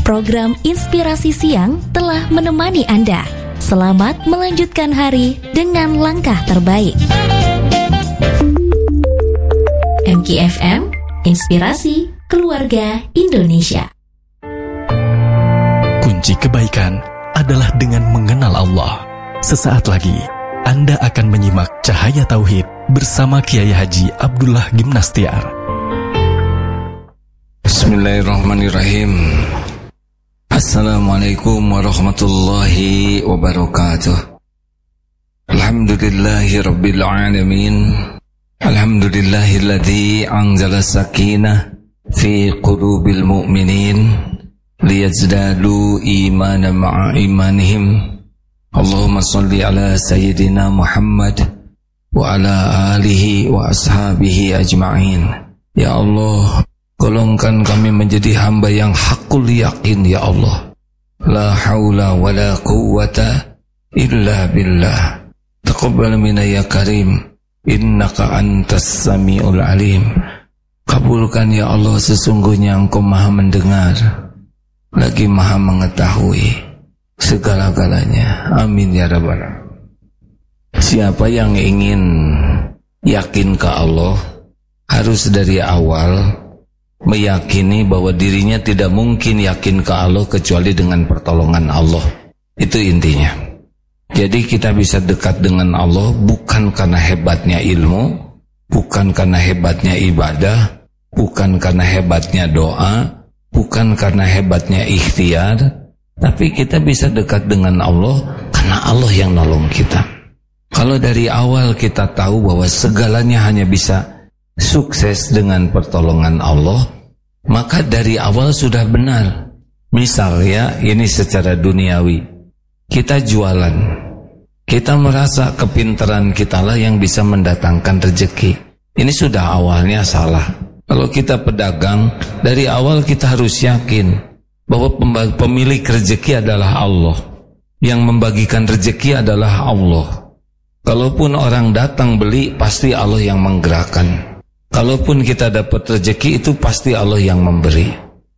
Program Inspirasi Siang telah menemani Anda. Selamat melanjutkan hari dengan langkah terbaik. MKFM, Inspirasi Keluarga Indonesia. Kunci kebaikan adalah dengan mengenal Allah. Sesaat lagi, Anda akan menyimak Cahaya Tauhid bersama Kiai Haji Abdullah Gimnastiar. Bismillahirrahmanirrahim. Assalamualaikum warahmatullahi wabarakatuh. Alhamdulillahi rabbil alamin. Alhamdulillahilladzi anzala sakinah fi qulubil mu'minin liyazdadu imanan ma'a imanihim. Allahumma salli ala sayyidina Muhammad wa ala alihi wa ashabihi ajma'in. Ya Allah, golongkan kami menjadi hamba yang hakul yakin, ya Allah. La haula wa la quwwata illa billah. Taqabbal minna ya karim, innaka antas sami'ul alim. Kabulkan ya Allah, sesungguhnya Engkau maha mendengar lagi maha mengetahui segala-galanya. Amin ya rabbal alamin. Siapa yang ingin yakin ke Allah harus dari awal meyakini bahwa dirinya tidak mungkin yakin ke Allah kecuali dengan pertolongan Allah. Itu intinya. Jadi kita bisa dekat dengan Allah bukan karena hebatnya ilmu, bukan karena hebatnya ibadah, bukan karena hebatnya doa, bukan karena hebatnya ikhtiar, tapi kita bisa dekat dengan Allah karena Allah yang nolong kita. Kalau dari awal kita tahu bahwa segalanya hanya bisa sukses dengan pertolongan Allah, maka dari awal sudah benar. Misal ya, ini secara duniawi, kita jualan, kita merasa kepintaran kita lah yang bisa mendatangkan rezeki. Ini sudah awalnya salah. Kalau kita pedagang, dari awal kita harus yakin bahwa pemilik rezeki adalah Allah, yang membagikan rezeki adalah Allah. Kalaupun orang datang beli, pasti Allah yang menggerakkan. Kalaupun kita dapat rezeki, itu pasti Allah yang memberi.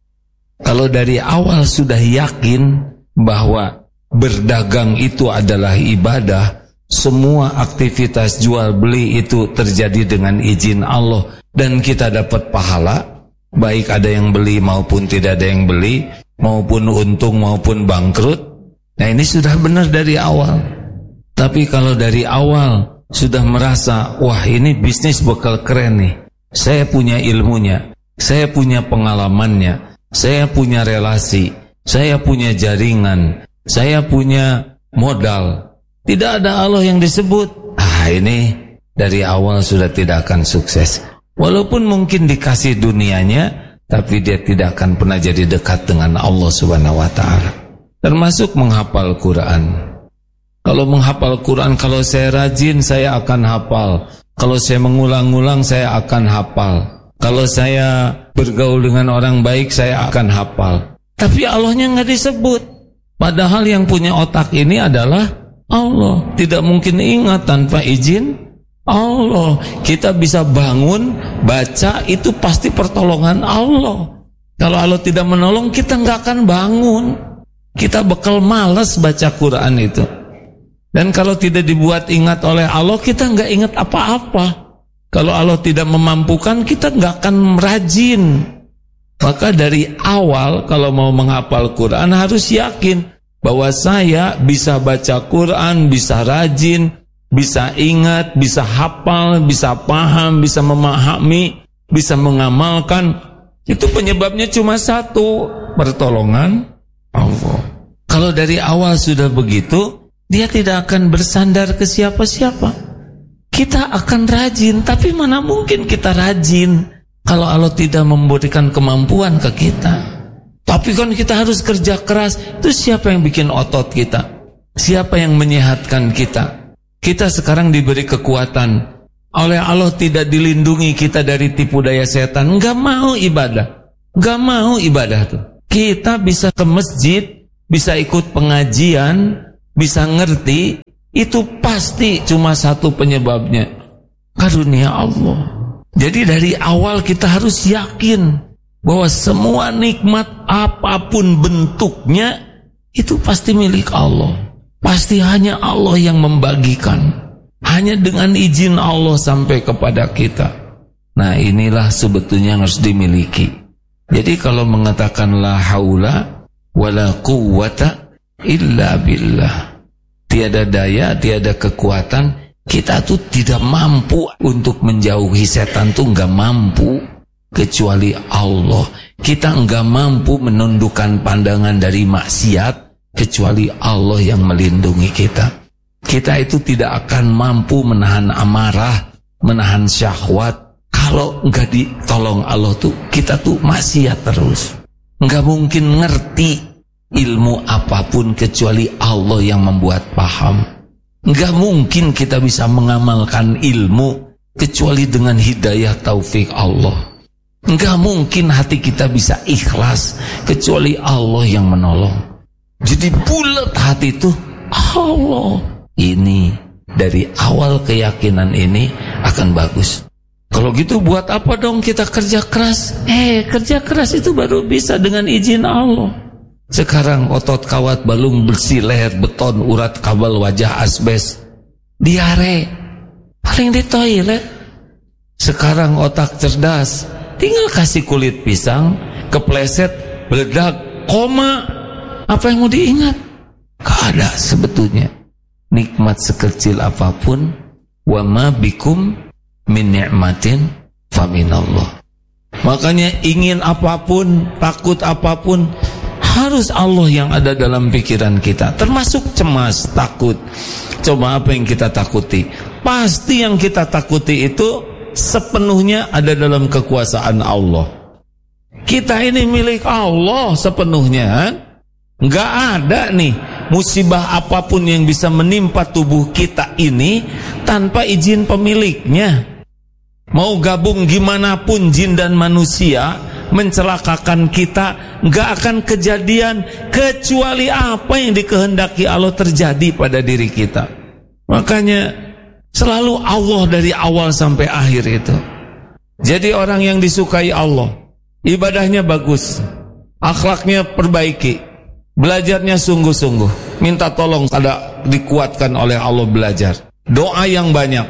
Kalau dari awal sudah yakin bahwa berdagang itu adalah ibadah, semua aktivitas jual beli itu terjadi dengan izin Allah, dan kita dapat pahala, baik ada yang beli maupun tidak ada yang beli, maupun untung maupun bangkrut. Nah, ini sudah benar dari awal. Tapi kalau dari awal sudah merasa, wah ini bisnis bakal keren nih, saya punya ilmunya, saya punya pengalamannya, saya punya relasi, saya punya jaringan, saya punya modal, tidak ada Allah yang disebut, ini dari awal sudah tidak akan sukses. Walaupun mungkin dikasih dunianya, tapi dia tidak akan pernah jadi dekat dengan Allah Subhanahu wa ta'ala. Termasuk menghafal Quran. Kalau menghafal Quran, kalau saya rajin, saya akan hafal. Kalau saya mengulang-ulang, saya akan hafal. Kalau saya bergaul dengan orang baik, saya akan hafal. Tapi Allahnya nggak disebut. Padahal yang punya otak ini adalah Allah. Tidak mungkin ingat tanpa izin Allah. Kita bisa bangun, baca, itu pasti pertolongan Allah. Kalau Allah tidak menolong, kita nggak akan bangun. Kita bakal malas baca Quran itu. Dan kalau tidak dibuat ingat oleh Allah, kita nggak ingat apa-apa. Kalau Allah tidak memampukan, kita nggak akan rajin. Maka dari awal kalau mau menghafal Quran harus yakin bahwa saya bisa baca Quran, bisa rajin, bisa ingat, bisa hafal, bisa paham, bisa memahami, bisa mengamalkan. Itu penyebabnya cuma satu, pertolongan Allah. Kalau dari awal sudah begitu, dia tidak akan bersandar ke siapa-siapa. Kita akan rajin, tapi mana mungkin kita rajin kalau Allah tidak memberikan kemampuan ke kita. Tapi kan kita harus kerja keras. Itu siapa yang bikin otot kita? Siapa yang menyehatkan kita? Kita sekarang diberi kekuatan. Oleh Allah tidak dilindungi kita dari tipu daya setan. Enggak mau ibadah. Enggak mau ibadah tuh. Kita bisa ke masjid, bisa ikut pengajian, bisa ngerti, itu pasti cuma satu penyebabnya, karunia Allah. Jadi dari awal kita harus yakin bahwa semua nikmat apapun bentuknya itu pasti milik Allah. Pasti hanya Allah yang membagikan. Hanya dengan izin Allah sampai kepada kita. Nah, inilah sebetulnya yang harus dimiliki. Jadi kalau mengatakan la haula wala quwwata illa billah, tiada daya, tiada kekuatan, kita tuh tidak mampu untuk menjauhi setan, tuh enggak mampu kecuali Allah. Kita enggak mampu menundukkan pandangan dari maksiat kecuali Allah yang melindungi kita. Kita itu tidak akan mampu menahan amarah, menahan syahwat. Kalau enggak ditolong Allah tuh, kita tuh maksiat terus. Enggak mungkin ngerti ilmu apapun kecuali Allah yang membuat paham. Enggak mungkin kita bisa mengamalkan ilmu kecuali dengan hidayah taufik Allah. Enggak mungkin hati kita bisa ikhlas kecuali Allah yang menolong. Jadi bulat hati itu Allah. Ini dari awal keyakinan ini akan bagus. Kalau gitu buat apa dong kita kerja keras? Kerja keras itu baru bisa dengan izin Allah. Sekarang otot kawat balung besi leher beton urat kabel wajah asbes diare paling di toilet. Sekarang otak cerdas tinggal kasih kulit pisang kepleset meledak koma. Apa yang mau diingat? Gak ada sebetulnya. Nikmat sekecil apapun, wa ma bikum min ni'matin fa minallah. Makanya ingin apapun, takut apapun, harus Allah yang ada dalam pikiran kita. Termasuk cemas, takut. Coba apa yang kita takuti? Pasti yang kita takuti itu sepenuhnya ada dalam kekuasaan Allah. Kita ini milik Allah sepenuhnya. Nggak ada nih musibah apapun yang bisa menimpa tubuh kita ini tanpa izin pemiliknya. Mau gabung gimana pun jin dan manusia mencelakakan kita, nggak akan kejadian kecuali apa yang dikehendaki Allah terjadi pada diri kita. Makanya selalu Allah dari awal sampai akhir itu. Jadi orang yang disukai Allah, ibadahnya bagus, akhlaknya perbaiki, belajarnya sungguh-sungguh, minta tolong ada dikuatkan oleh Allah belajar, doa yang banyak,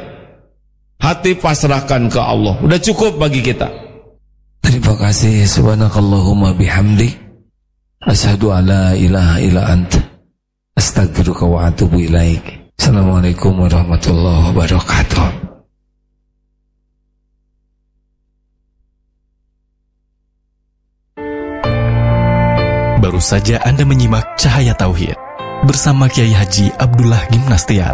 hati pasrahkan ke Allah, udah cukup bagi kita. Terima kasih. Subhanakallahumma bihamdik, asyhadu alla ilaha illa anta, astaghfiruka wa atubu ilaik. Assalamualaikum warahmatullahi wabarakatuh. Baru saja Anda menyimak Cahaya Tauhid bersama Kiai Haji Abdullah Gimnastiar.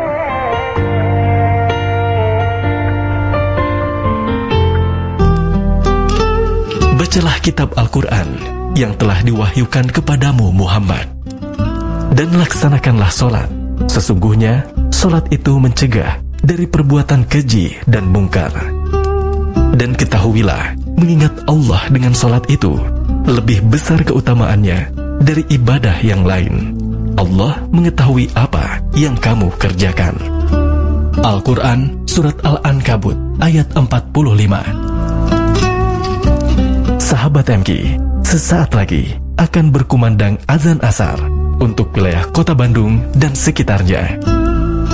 Bacalah kitab Al-Quran yang telah diwahyukan kepadamu Muhammad, dan laksanakanlah solat. Sesungguhnya solat itu mencegah dari perbuatan keji dan mungkar. Dan ketahuilah, mengingat Allah dengan solat itu lebih besar keutamaannya dari ibadah yang lain. Allah mengetahui apa yang kamu kerjakan. Al-Quran Surat Al-Ankabut ayat 45. Sahabat MK, sesaat lagi akan berkumandang azan asar untuk wilayah Kota Bandung dan sekitarnya.